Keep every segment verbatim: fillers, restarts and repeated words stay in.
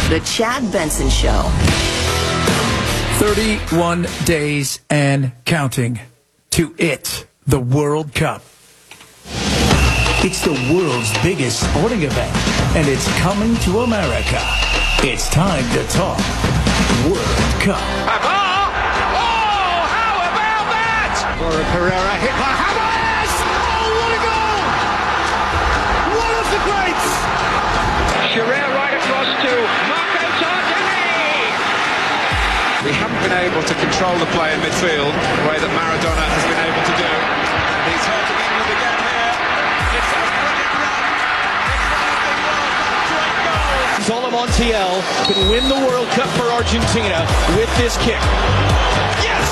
The Chad Benson Show. thirty-one days and counting to it, the World Cup. It's the world's biggest sporting event, and it's coming to America. It's time to talk World Cup. Oh, how about that? Laura Pereira hit by Hamas. Oh, what a goal! One of the greats. Shearer right across to Marco Tardini. We haven't been able to control the play in midfield the way that Maradona has been able to do. And he's hurting England again here. It's a brilliant run. It's one of the world's great goals. Zola Montiel can win the World Cup for Argentina with this kick. Yes!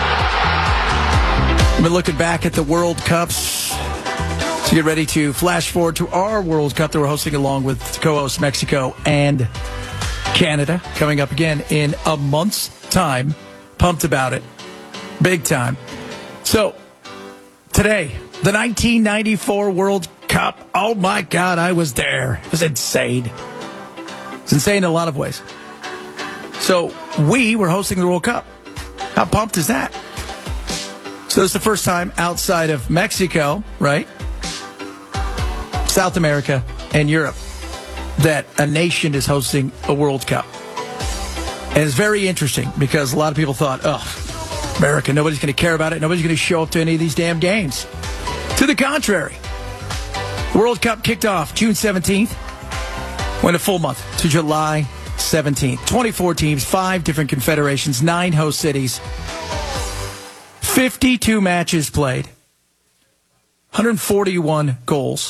I've been looking back at the World Cups to get ready to flash forward to our World Cup that we're hosting along with co-hosts Mexico and Canada coming up again in a month's time. Pumped about it. Big time. So, today, the nineteen ninety-four World Cup. Oh my God, I was there. It was insane. It's insane in a lot of ways. So, we were hosting the World Cup. How pumped is that? So, it's the first time outside of Mexico, right? South America and Europe that a nation is hosting a World Cup. And it's very interesting because a lot of people thought, oh, America, nobody's going to care about it. Nobody's going to show up to any of these damn games. To the contrary, the World Cup kicked off June seventeenth, went a full month to July seventeenth. twenty-four teams, five different confederations, nine host cities, fifty-two matches played, one hundred forty-one goals,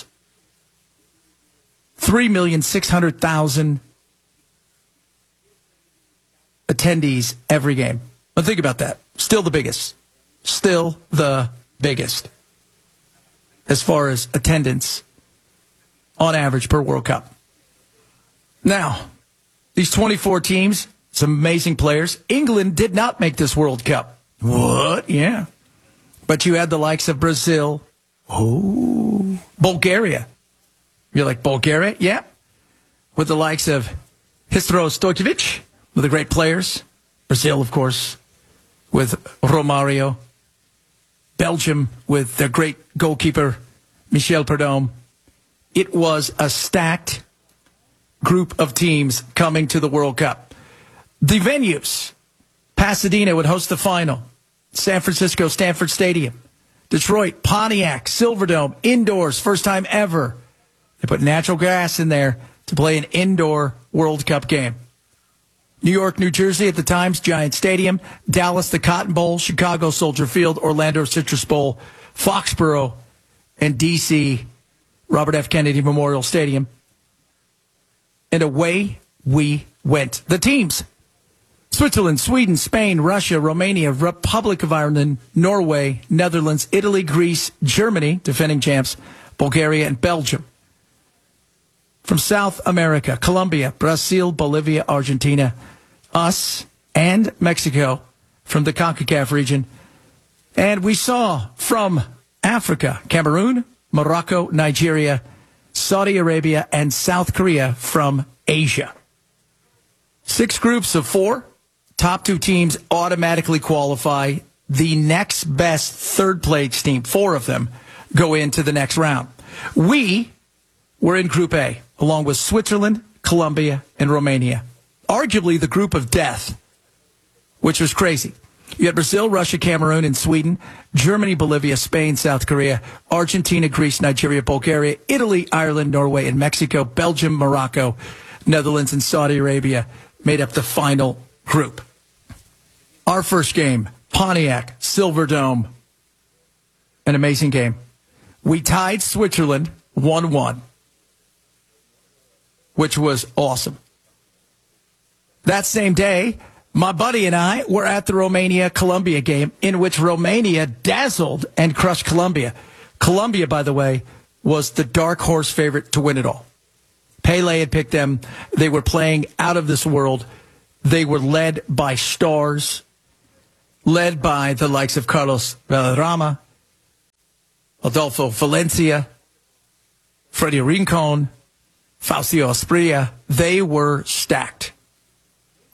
three million six hundred thousand attendees every game. But think about that. Still the biggest. Still the biggest as far as attendance on average per World Cup. Now, these twenty-four teams, some amazing players. England did not make this World Cup. What? Yeah. But you had the likes of Brazil. Oh. Bulgaria. You're like, Bulgaria? Yeah. With the likes of Hristo Stoichkov, with the great players. Brazil, of course, with Romario. Belgium with their great goalkeeper, Michel Prudhomme. It was a stacked group of teams coming to the World Cup. The venues. Pasadena would host the final. San Francisco, Stanford Stadium. Detroit, Pontiac, Silverdome, indoors, first time ever. They put natural gas in there to play an indoor World Cup game. New York, New Jersey at the Times Giant Stadium. Dallas, the Cotton Bowl. Chicago, Soldier Field. Orlando, Citrus Bowl. Foxborough, and D C, Robert F. Kennedy Memorial Stadium. And away we went. The teams: Switzerland, Sweden, Spain, Russia, Romania, Republic of Ireland, Norway, Netherlands, Italy, Greece, Germany, defending champs, Bulgaria, and Belgium. From South America, Colombia, Brazil, Bolivia, Argentina, us, and Mexico from the CONCACAF region. And we saw from Africa, Cameroon, Morocco, Nigeria, Saudi Arabia, and South Korea from Asia. Six groups of four. Top two teams automatically qualify. The next best third place team, four of them, go into the next round. We were in Group A, along with Switzerland, Colombia, and Romania. Arguably the group of death, which was crazy. You had Brazil, Russia, Cameroon, and Sweden, Germany, Bolivia, Spain, South Korea, Argentina, Greece, Nigeria, Bulgaria, Italy, Ireland, Norway, and Mexico. Belgium, Morocco, Netherlands, and Saudi Arabia made up the final group. Our first game, Pontiac, Silverdome, an amazing game. We tied Switzerland one one, which was awesome. That same day, my buddy and I were at the Romania-Colombia game, in which Romania dazzled and crushed Colombia. Colombia, by the way, was the dark horse favorite to win it all. Pele had picked them. They were playing out of this world. They were led by stars, led by the likes of Carlos Valderrama, Adolfo Valencia, Freddie Rincon, Fausto Asprilla. They were stacked.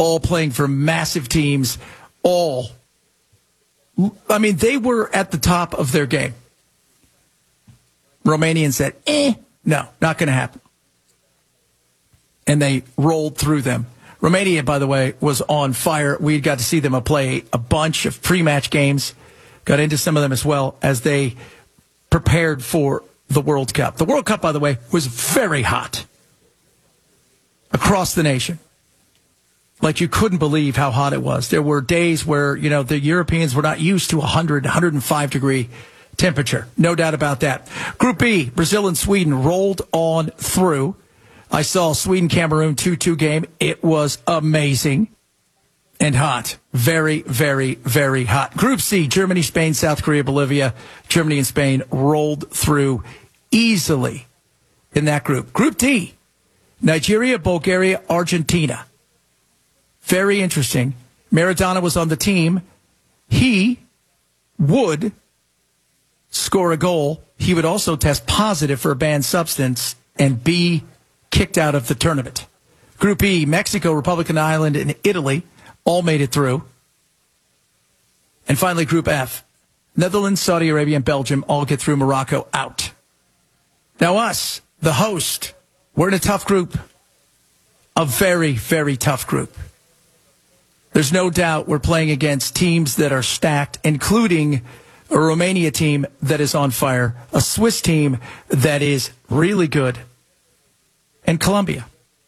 all playing for massive teams, all. I mean, they were at the top of their game. Romanians said, eh, no, not going to happen. And they rolled through them. Romania, by the way, was on fire. We got to see them play a bunch of pre-match games, got into some of them as well as they prepared for the World Cup. The World Cup, by the way, was very hot across the nation. Like you couldn't believe how hot it was. There were days where, you know, the Europeans were not used to one hundred, one hundred five degree temperature. No doubt about that. Group B, Brazil and Sweden rolled on through. I saw Sweden-Cameroon two two game. It was amazing and hot. Very, very, very hot. Group C, Germany, Spain, South Korea, Bolivia. Germany and Spain rolled through easily in that group. Group D, Nigeria, Bulgaria, Argentina. Very interesting. Maradona was on the team. He would score a goal. He would also test positive for a banned substance and be kicked out of the tournament. Group E, Mexico, Republican Island, and Italy all made it through. And finally, Group F, Netherlands, Saudi Arabia, and Belgium all get through. Morocco out. Now us, the host, we're in a tough group. A very, very tough group. There's no doubt we're playing against teams that are stacked, including a Romania team that is on fire, a Swiss team that is really good, and Colombia.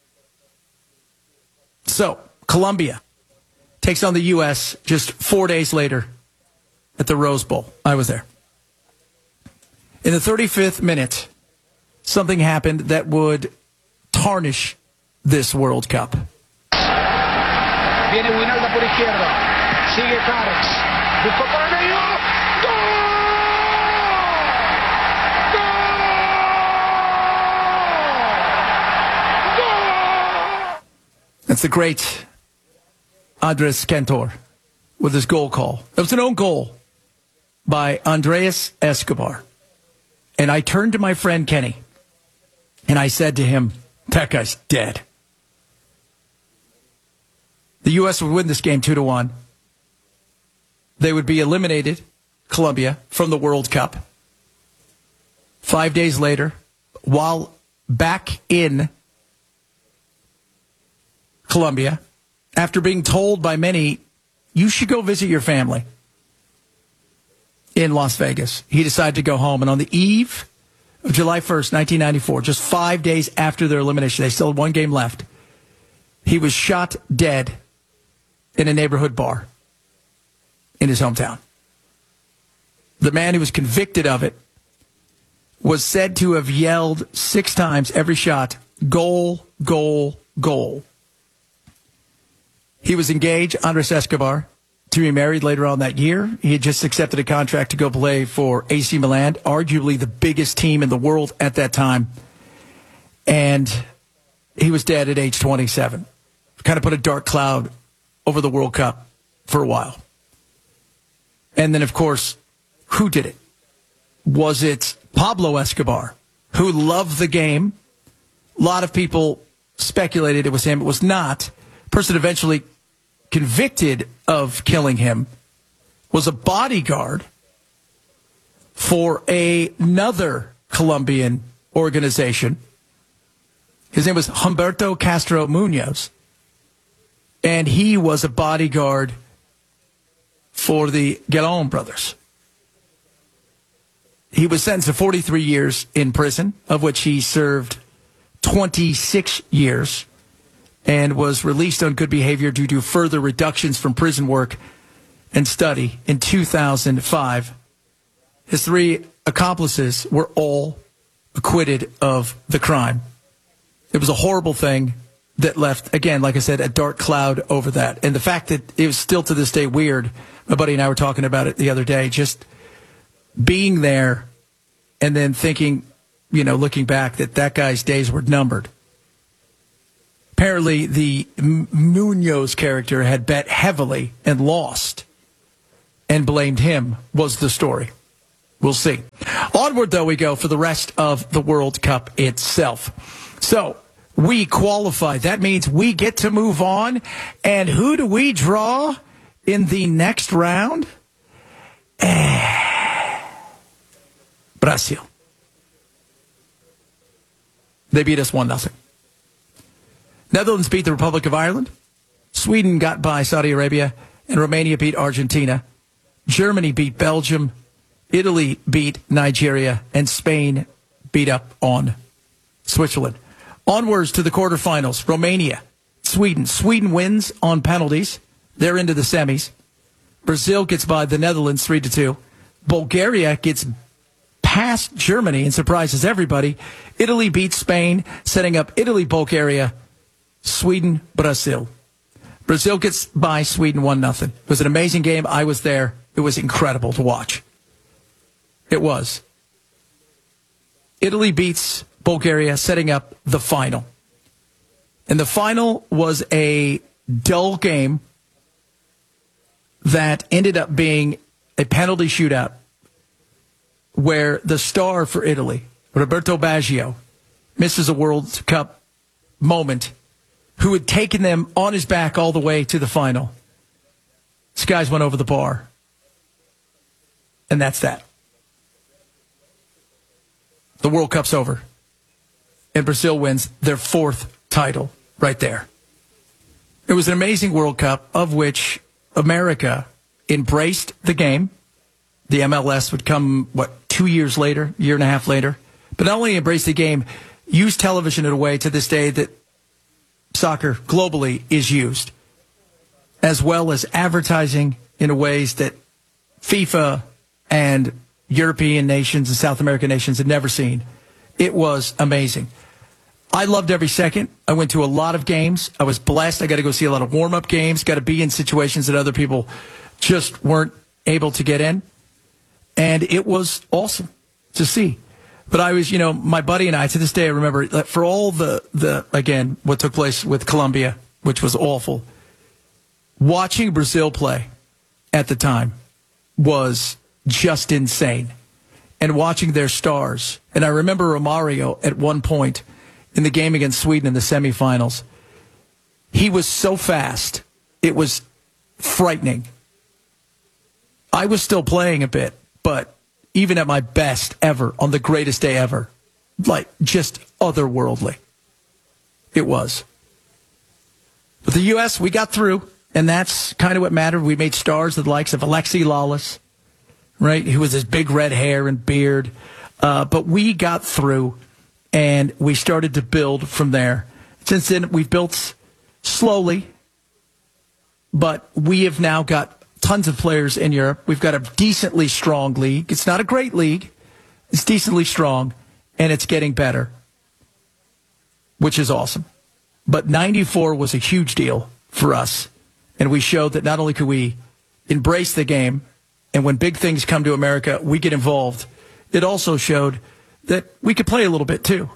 So, Colombia takes on the U S just four days later at the Rose Bowl. I was there. In the thirty-fifth minute, something happened that would tarnish this World Cup. Viene Winalda por izquierda. Sigue Carles. Buscó por el medio. ¡Gol! That's the great Andres Cantor with his goal call. It was an own goal by Andreas Escobar. And I turned to my friend Kenny, and I said to him, that guy's dead. The U S would win this game two to one. They would be eliminated, Colombia, from the World Cup. Five days later, while back in Colombia, after being told by many, you should go visit your family in Las Vegas, he decided to go home. And on the eve of July first, nineteen ninety-four, just five days after their elimination, they still had one game left, he was shot dead in a neighborhood bar in his hometown. The man who was convicted of it was said to have yelled six times every shot, goal, goal, goal. He was engaged, Andres Escobar, to be married later on that year. He had just accepted a contract to go play for A C Milan, arguably the biggest team in the world at that time. And he was dead at age twenty-seven. Kind of put a dark cloud over the World Cup for a while. And then, of course, who did it? Was it Pablo Escobar, who loved the game? A lot of people speculated it was him. It was not. The person eventually convicted of killing him was a bodyguard for a, another Colombian organization. His name was Humberto Castro Munoz. And he was a bodyguard for the Galón brothers. He was sentenced to forty-three years in prison, of which he served twenty-six years, and was released on good behavior due to further reductions from prison work and study in two thousand five. His three accomplices were all acquitted of the crime. It was a horrible thing that left, again, like I said, a dark cloud over that. And the fact that it was still to this day weird, my buddy and I were talking about it the other day, just being there and then thinking, you know, looking back, that that guy's days were numbered. Apparently, the Munoz character had bet heavily and lost and blamed him, was the story. We'll see. Onward, though, we go for the rest of the World Cup itself. So, We qualified. That means we get to move on. And who do we draw in the next round? Eh. Brazil. They beat us one nothing. Netherlands beat the Republic of Ireland. Sweden got by Saudi Arabia. And Romania beat Argentina. Germany beat Belgium. Italy beat Nigeria. And Spain beat up on Switzerland. Onwards to the quarterfinals. Romania, Sweden. Sweden wins on penalties. They're into the semis. Brazil gets by the Netherlands three to two. Bulgaria gets past Germany and surprises everybody. Italy beats Spain, setting up Italy, Bulgaria, Sweden, Brazil. Brazil gets by Sweden one nothing. It was an amazing game. I was there. It was incredible to watch. It was. Italy beats Bulgaria, setting up the final. And the final was a dull game that ended up being a penalty shootout where the star for Italy, Roberto Baggio, misses a World Cup moment, who had taken them on his back all the way to the final. These guys went over the bar. And that's that. The World Cup's over. And Brazil wins their fourth title right there. It was an amazing World Cup, of which America embraced the game. The M L S would come, what, two years later, year and a half later. But not only embraced the game, used television in a way to this day that soccer globally is used, as well as advertising in ways that FIFA and European nations and South American nations had never seen. It was amazing. I loved every second. I went to a lot of games. I was blessed. I got to go see a lot of warm-up games, got to be in situations that other people just weren't able to get in. And it was awesome to see. But I was, you know, my buddy and I, to this day, I remember that for all the, the, again, what took place with Colombia, which was awful, watching Brazil play at the time was just insane. And watching their stars. And I remember Romario at one point in the game against Sweden in the semifinals. He was so fast. It was frightening. I was still playing a bit, but even at my best ever, on the greatest day ever, like just otherworldly. It was. But the U S, we got through, and that's kind of what mattered. We made stars, the likes of Alexi Lawless, right, who was his big red hair and beard. Uh, but we got through, and we started to build from there. Since then, we've built slowly, but we have now got tons of players in Europe. We've got a decently strong league. It's not a great league. It's decently strong, and it's getting better, which is awesome. But ninety-four was a huge deal for us, and we showed that not only could we embrace the game, and when big things come to America, we get involved. It also showed that we could play a little bit too.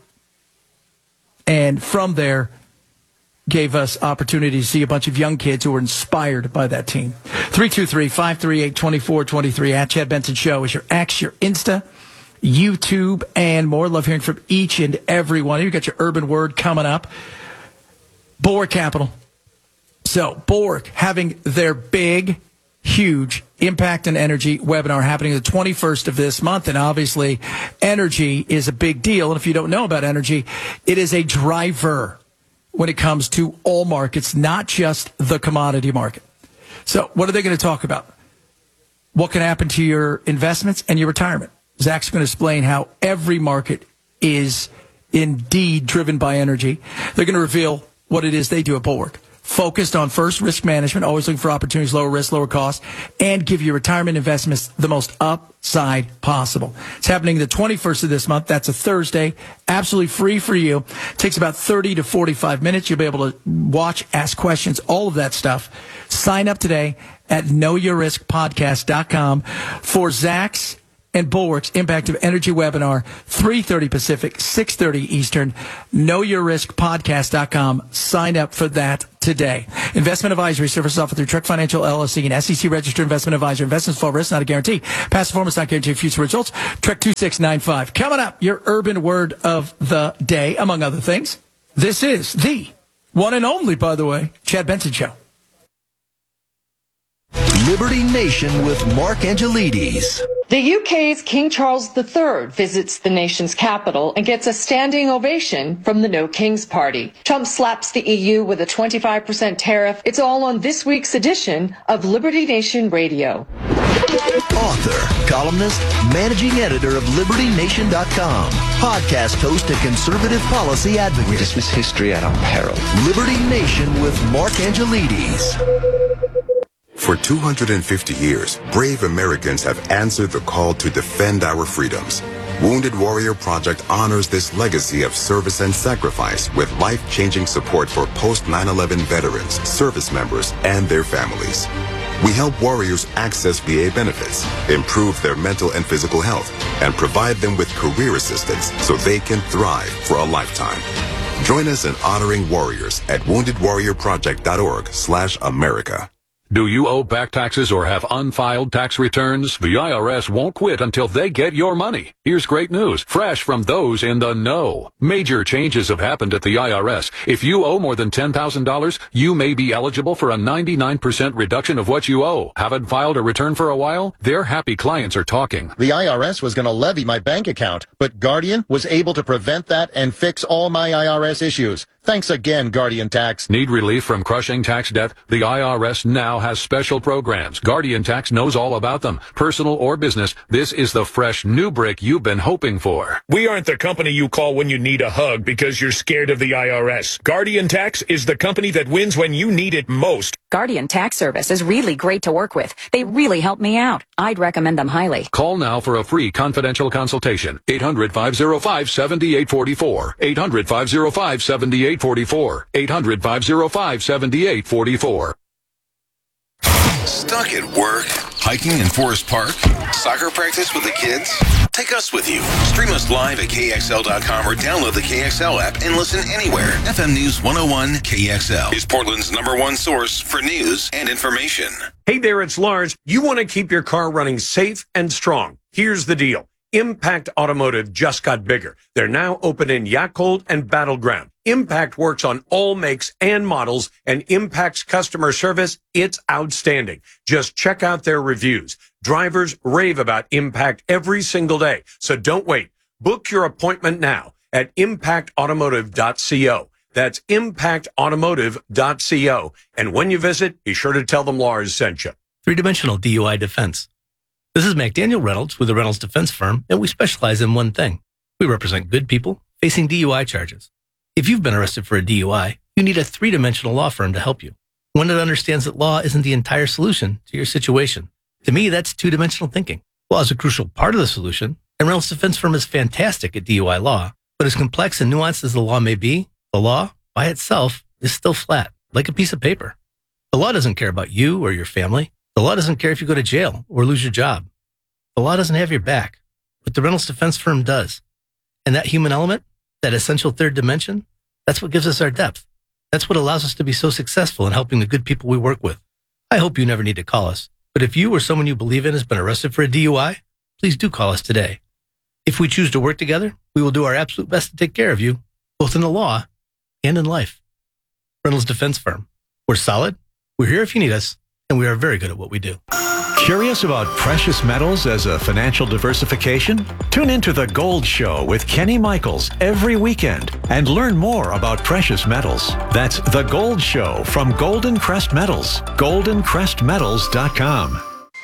And from there, gave us opportunity to see a bunch of young kids who were inspired by that team. three two three, five three eight, two four two three at Chad Benson Show is your X, your Insta, YouTube, and more. Love hearing from each and every one of you. You got your urban word coming up. Bulwark Capital. So, Bulwark having their big, huge Impact and Energy webinar happening the twenty-first of this month. And obviously, energy is a big deal. And if you don't know about energy, it is a driver when it comes to all markets, not just the commodity market. So what are they going to talk about? What can happen to your investments and your retirement? Zach's going to explain how every market is indeed driven by energy. They're going to reveal what it is they do at Bulwark. Focused on first risk management, always looking for opportunities, lower risk, lower cost, and give your retirement investments the most upside possible. It's happening the twenty-first of this month. That's a Thursday. Absolutely free for you. Takes about thirty to forty-five minutes. You'll be able to watch, ask questions, all of that stuff. Sign up today at know your risk podcast dot com for Zach's and Bulwark's Impact of Energy webinar, three thirty Pacific, six thirty Eastern. know your risk podcast dot com. Sign up for that today. Investment advisory services offered through Trek Financial L L C, an S E C registered investment advisor. Investments fall risk, not a guarantee. Past performance not guarantee future results. Trek two six nine five. Coming up, your urban word of the day, among other things. This is the one and only, by the way, Chad Benson Show. Liberty Nation with Mark Angelides. The U K's King Charles the Third visits the nation's capital and gets a standing ovation from the No Kings Party. Trump slaps the E U with a twenty-five percent tariff. It's all on this week's edition of Liberty Nation Radio. Author, columnist, managing editor of Liberty Nation dot com, podcast host and conservative policy advocate. We dismiss history at our peril. Liberty Nation with Mark Angelides. For two hundred fifty years, brave Americans have answered the call to defend our freedoms. Wounded Warrior Project honors this legacy of service and sacrifice with life-changing support for post nine eleven veterans, service members, and their families. We help warriors access V A benefits, improve their mental and physical health, and provide them with career assistance so they can thrive for a lifetime. Join us in honoring warriors at wounded warrior project dot org slash America. Do you owe back taxes or have unfiled tax returns? The I R S won't quit until they get your money. Here's great news, fresh from those in the know. Major changes have happened at the I R S. If you owe more than ten thousand dollars, you may be eligible for a ninety-nine percent reduction of what you owe. Haven't filed a return for a while? Their happy clients are talking. The I R S was going to levy my bank account, but Guardian was able to prevent that and fix all my I R S issues. Thanks again, Guardian Tax. Need relief from crushing tax debt? The I R S now has special programs. Guardian Tax knows all about them. Personal or business, this is the fresh new brick you've been hoping for. We aren't the company you call when you need a hug because you're scared of the I R S. Guardian Tax is the company that wins when you need it most. Guardian Tax Service is really great to work with. They really help me out. I'd recommend them highly. Call now for a free confidential consultation. eight hundred, five oh five, seven eight four four. eight hundred, five oh five, seven eight four four. eight hundred, five oh five, seven eight four four. Stuck at work, hiking in Forest Park, soccer practice with the kids? Take us with you. Stream us live at K X L dot com or download the K X L app and listen anywhere. F M News one oh one K X L is Portland's number one source for news and information. Hey there, it's Lars. You want to keep your car running safe and strong. Here's the deal. Impact Automotive just got bigger. They're now open in Yakult and Battleground. Impact works on all makes and models, and Impact's customer service, it's outstanding. Just check out their reviews. Drivers rave about Impact every single day, so don't wait. Book your appointment now at impact automotive dot co. That's impact automotive dot co. And when you visit, be sure to tell them Lars sent you. Three-dimensional D U I defense. This is McDaniel Reynolds with the Reynolds Defense Firm, and we specialize in one thing. We represent good people facing D U I charges. If you've been arrested for a D U I, you need a three-dimensional law firm to help you. One that understands that law isn't the entire solution to your situation. To me, that's two-dimensional thinking. Law is a crucial part of the solution, and Reynolds Defense Firm is fantastic at D U I law. But as complex and nuanced as the law may be, the law, by itself, is still flat, like a piece of paper. The law doesn't care about you or your family. The law doesn't care if you go to jail or lose your job. The law doesn't have your back, but the Reynolds Defense Firm does. And that human element, that essential third dimension, that's what gives us our depth. That's what allows us to be so successful in helping the good people we work with. I hope you never need to call us, but if you or someone you believe in has been arrested for a D U I, please do call us today. If we choose to work together, we will do our absolute best to take care of you, both in the law and in life. Reynolds Defense Firm. We're solid, we're here if you need us, and we are very good at what we do. Curious about precious metals as a financial diversification? Tune into The Gold Show with Kenny Michaels every weekend and learn more about precious metals. That's The Gold Show from Golden Crest Metals, golden crest metals dot com.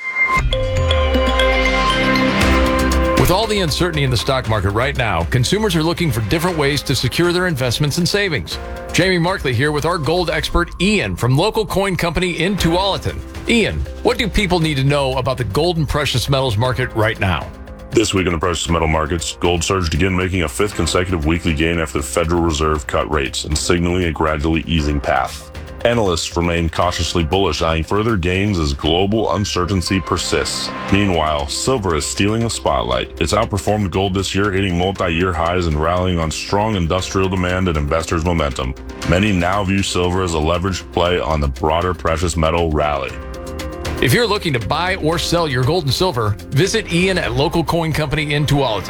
With all the uncertainty in the stock market right now, consumers are looking for different ways to secure their investments and savings. Jamie Markley here with our gold expert, Ian, from local coin company in Tualatin. Ian, what do people need to know about the gold and precious metals market right now? This week in the precious metal markets, gold surged again, making a fifth consecutive weekly gain after the Federal Reserve cut rates and signaling a gradually easing path. Analysts remain cautiously bullish, eyeing further gains as global uncertainty persists. Meanwhile, silver is stealing the spotlight. It's outperformed gold this year, hitting multi-year highs and rallying on strong industrial demand and investors' momentum. Many now view silver as a leveraged play on the broader precious metal rally. If you're looking to buy or sell your gold and silver, visit Ian at Local Coin Company in Tualatin.